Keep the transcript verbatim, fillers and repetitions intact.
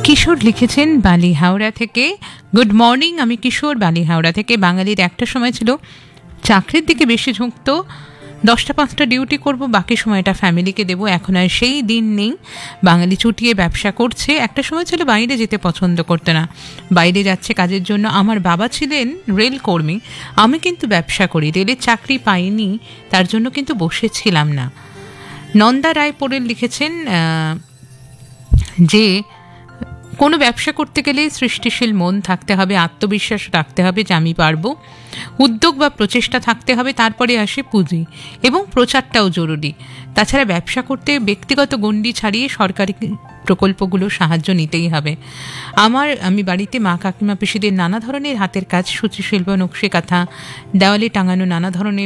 কিশোর লিখেছেন বালি হাওড়া থেকে। গুড মর্নিং, আমি কিশোর বালি হাওড়া থেকে। বাঙালির একটা সময় ছিল চাকরির দিকে বেশি ঝুঁকতো, দশটা পাঁচটা ডিউটি করব, বাকি সময়টা ফ্যামিলিকে দেবো। এখন আর সেই দিন নেই। বাঙালি চুটিয়ে ব্যবসা করছে। একটা সময় ছিল বাইরে যেতে পছন্দ করতে না, বাইরে যাচ্ছে কাজের জন্য। আমার বাবা ছিলেন রেল কর্মী, আমি কিন্তু ব্যবসা করি। রেলের চাকরি পাইনি, তার জন্য কিন্তু বসেছিলাম না। নন্দা রায় পোড়েল লিখেছেন আহ, যে কোনো ব্যবসা করতে গেলে সৃষ্টিশীল মন থাকতে হবে, আত্মবিশ্বাস রাখতে হবে যে আমি পারবো, উদ্যোগ বা প্রচেষ্টা থাকতে হবে, তারপরে আসে পুঁজি এবং প্রচারটাও জরুরি। তাছাড়া ব্যবসা করতে ব্যক্তিগত গণ্ডি ছাড়িয়ে সরকারি প্রকল্পগুলো সাহায্য নিতেই হবে। আমার আমি বাড়িতে মা কাকিমা পিসিদের নানা ধরনের হাতের কাজ, সূচিশিল্প, নকশি কাঁথা, দেওয়ালে টাঙানো নানা ধরনের